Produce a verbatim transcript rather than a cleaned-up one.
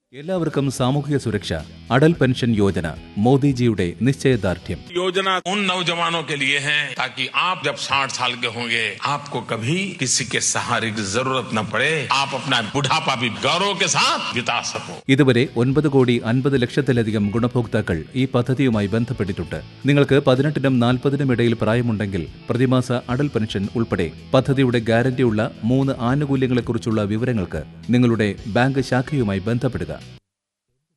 എല്ലാവർക്കും സാമൂഹിക സുരക്ഷ അടൽ പെൻഷൻ യോജന മോദിജിയുടെ നിശ്ചയദാർഢ്യം. योजना उन नौजवानों के लिए है ताकि आप जब साठ साल के होंगे आपको कभी किसी के सहारे की जरूरत न पड़े. आप अपना बुढ़ापा भी गौरव के साथ बिता सको. ഇതുവരെ ഒൻപത് കോടി അൻപത് ലക്ഷത്തിലധികം ഗുണഭോക്താക്കൾ ഈ പദ്ധതിയുമായി ബന്ധപ്പെട്ടിട്ടുണ്ട്. നിങ്ങൾക്ക് പതിനെട്ടിനും നാൽപ്പതിനും ഇടയിൽ പ്രായമുണ്ടെങ്കിൽ പ്രതിമാസ അടൽ പെൻഷൻ ഉൾപ്പെടെ പദ്ധതിയുടെ ഗ്യാരണ്ടിയുള്ള മൂന്ന് ആനുകൂല്യങ്ങളെക്കുറിച്ചുള്ള വിവരങ്ങൾക്ക് നിങ്ങളുടെ ബാങ്ക് ശാഖയുമായി ബന്ധപ്പെടുക.